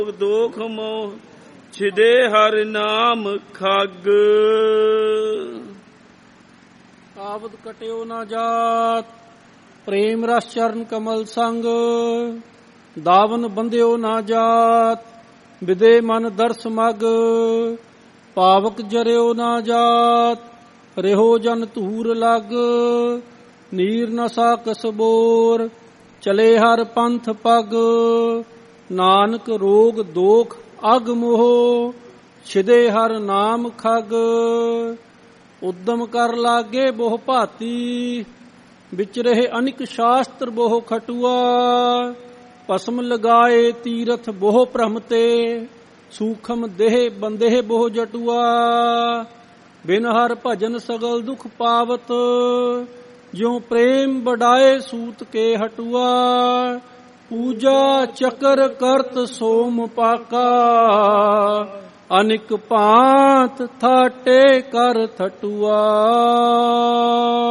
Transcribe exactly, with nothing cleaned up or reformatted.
ਦੋਖ ਮੋਹ ਛਿਦੇ ਹਰਿ ਨਾਮ ਖੱਗ। ਆਵਦ ਕਟਿਓ ਨਾ ਜਾਤ ਪ੍ਰੇਮ ਰਸ ਚਰਨ ਕਮਲ ਸੰਗ। ਦਾਵਨ ਬੰਧਿਓ ਨਾ ਜਾਤ ਵਿਦੇ ਮਨ ਦਰਸ ਮਗ। ਪਾਵਕ ਜਰਿਓ ਨਾ ਜਾਤ ਰਿਹੋ ਜਨ ਧੂਰ ਲਗ। ਨੀਰ ਨਸਾ ਕਸਬੋਰ ਚਲੇ ਹਰ ਪੰਥ ਪਗ। ਨਾਨਕ ਰੋਗ ਦੋਖ ਅਗ ਮੋਹ ਛਿਦੇ ਹਰ ਨਾਮ ਖਗ। ਉਦਮ ਕਰ ਲਾਗੇ ਬਹੁ ਭਾਤੀ ਵਿਚ ਰਹੇ ਅਨਿਕ ਸ਼ਾਸਤਰ ਬਹੁ ਖਟੂਆ। ਭਸਮ ਲਗਾਏ ਤੀਰਥ ਬਹੁ ਭ੍ਰਮ ਤੇ ਸੂਖਮ ਦੇਹ ਬੰਦੇਹ ਬਹੁ ਜਟੂਆ। ਬਿਨ ਹਰ ਭਜਨ ਸਗਲ ਦੁਖ ਪਾਵਤ ਜਿਉ ਪ੍ਰੇਮ ਬਡਾਏ ਸੂਤ ਕੇ ਹਟੂਆ। ਪੂਜਾ ਚੱਕਰ ਕਰਤ ਸੋਮ ਪਾਕਾ ਅਨਿਕ ਭਾਂਤ ਥਾਟੇ ਕਰ ਥਟੂਆ।